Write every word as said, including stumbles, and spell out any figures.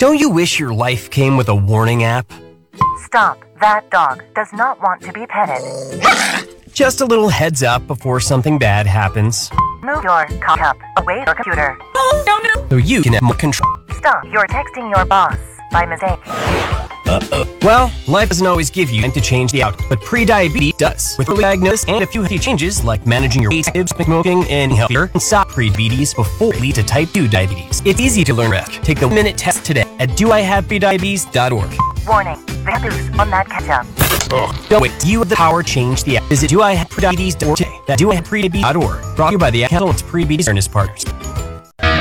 Don't you wish your life came with a warning app? Stop. That dog does not want to be petted. Just a little heads up before something bad happens. Move your cup away from your computer. Oh, no, no. So you can have more control. Stop. You're texting your boss by mistake. Uh-oh. Well, life doesn't always give you time to change the outcome, but pre-diabetes does. With early diagnosis and a few healthy changes like managing your weight, smoking, and healthier, and stop pre-diabetes before it leads to type two diabetes. It's easy to learn risk. Take the one-minute test today at do I have prediabetes dot org. Warning. They have loose on that ketchup. Ugh. Don't wait. You have the power to change the app. Visit do I have prediabetes dot org today. That's do I have prediabetes dot org. Brought to you by the Catalyst Pre-Diabetes Awareness Partners.